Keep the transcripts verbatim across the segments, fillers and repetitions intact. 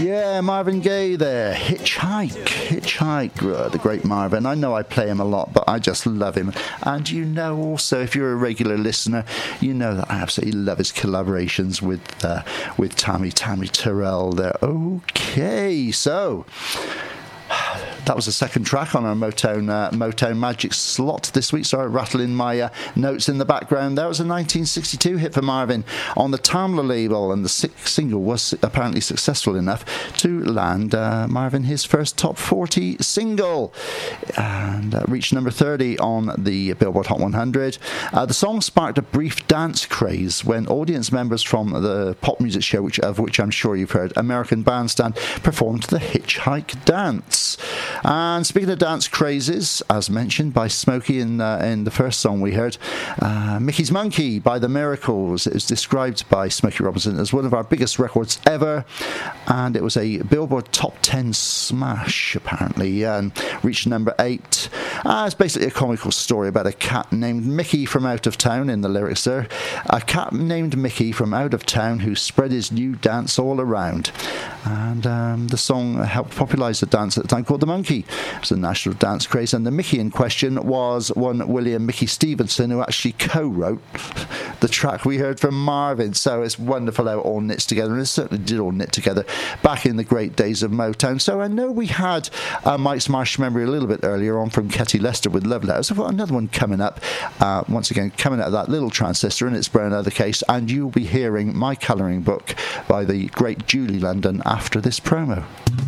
Yeah, Marvin Gaye there. Hitchhike. Hitchhike. Uh, the great Marvin. I know I play him a lot, but I just love him. And you know also, if you're a regular listener, you know that I absolutely love his collaborations with uh, with Tammy, Tammy Terrell there. Okay, so... that was the second track on our Motown uh, Motown Magic slot this week. Sorry, rattling my uh, notes in the background. That was a nineteen sixty-two hit for Marvin on the Tamla label, and the single was apparently successful enough to land uh, Marvin his first top forty single, and uh, reached number thirty on the Billboard Hot one hundred. Uh, the song sparked a brief dance craze when audience members from the pop music show, which of which I'm sure you've heard, American Bandstand, performed the Hitchhike dance. And speaking of dance crazes, as mentioned by Smokey in uh, in the first song we heard, uh, Mickey's Monkey by The Miracles. It was described by Smokey Robinson as one of our biggest records ever, and it was a Billboard Top ten smash, apparently, and reached number eight. Uh, it's basically a comical story about a cat named Mickey from out of town, in the lyrics there. A cat named Mickey from out of town who spread his new dance all around. And um, the song helped popularise the dance at the time called The Monkey. It was a national dance craze, and the Mickey in question was one William Mickey Stevenson, who actually co-wrote the track we heard from Marvin. So it's wonderful how it all knits together, and it certainly did all knit together back in the great days of Motown. So I know we had uh, Mike's Marsh Memory a little bit earlier on from Ketty Lester with Love Letters. I've got another one coming up, uh, once again coming out of that little transistor in its brown leather case, and you'll be hearing my colouring book by the great Julie London after this promo.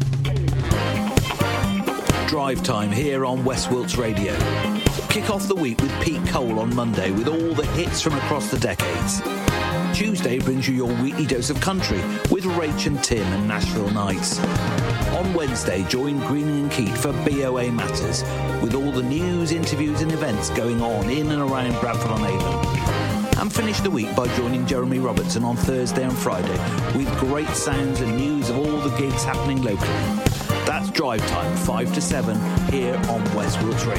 Drive time here on West Wilts Radio. Kick off the week with Pete Cole on Monday with all the hits from across the decades. Tuesday brings you your weekly dose of country with Rach and Tim and Nashville Nights. On Wednesday, join Greening and Keat for B O A Matters with all the news, interviews and events going on in and around Bradford-on-Avon. And finish the week by joining Jeremy Robertson on Thursday and Friday with great sounds and news of all the gigs happening locally. That's Drive Time, five to seven, here on West Wilts Radio.